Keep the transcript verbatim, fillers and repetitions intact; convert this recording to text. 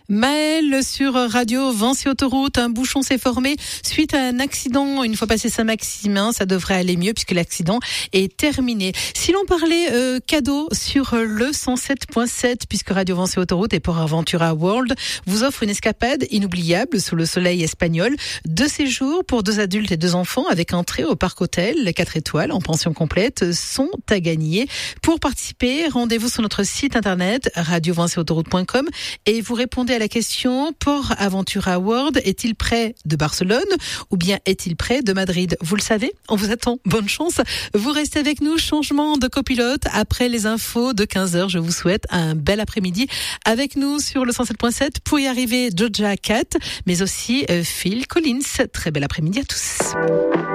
Maëlle sur Radio Vinci Autoroute, un bouchon s'est formé suite à un accident. Une fois passé Saint-Maximin, ça devrait aller mieux puisque l'accident est terminé. Si l'on parlait euh, cadeau sur le cent sept point sept, puisque Radio Vinci Autoroute et Port Aventura World vous offre une escapade inoubliable sous le soleil espagnol. Deux séjours pour deux adultes et deux enfants avec entrée au parc hôtel quatre étoiles en pension complète sont à gagner. Pour participer, rendez-vous sur notre site internet radio vinci autoroute point com et vous répondez à la question: Port Aventura World est-il près de Barcelone ou bien est-il près de Madrid? Vous le savez, on vous attend. Bonne chance. Vous restez avec nous. Changement de copilote après les infos de quinze heures. Je vous souhaite un bel après-midi avec nous sur le cent sept point sept pour y arriver. Doja Cat, mais aussi euh, Phil Collins. Très bel après-midi à tous.